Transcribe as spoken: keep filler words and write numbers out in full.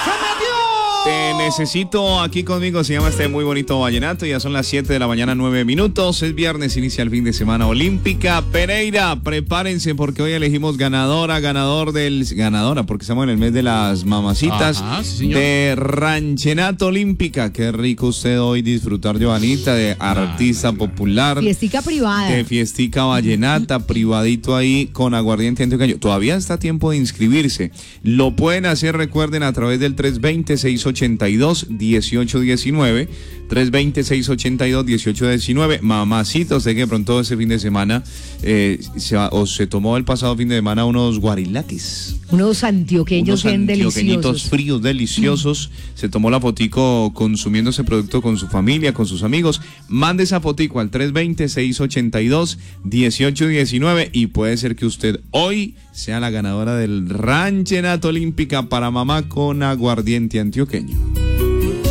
Te necesito aquí conmigo, se llama este muy bonito vallenato. Ya son las siete de la mañana, nueve minutos. Es viernes, inicia el fin de semana olímpica. Pereira, prepárense porque hoy elegimos ganadora, ganador del... Ganadora, porque estamos en el mes de las mamacitas. Ajá, sí, señor. De Ranchenato Olímpica. Qué rico usted hoy disfrutar, Joanita, de artista ah, popular. Fiestica privada. De fiestica vallenata, privadito ahí con aguardiente antioqueño. Todavía está a tiempo de inscribirse. Lo pueden hacer, recuerden, a través del tres dos cero, seis ocho dos, uno ocho uno nueve. tres dos cero, seis ocho dos, uno ocho uno nueve. Mamacita, usted que pronto ese fin de semana eh, se, o se tomó el pasado fin de semana unos guarilates. Unos antioqueños Unos bien antioqueñitos deliciosos. fríos, deliciosos. Mm. Se tomó la fotico consumiendo ese producto con su familia, con sus amigos. Mande esa fotico al tres dos cero, seis ocho dos, uno ocho uno nueve y puede ser que usted hoy sea la ganadora del Ranchenato Olímpica para mamá con aguardiente antioqueño.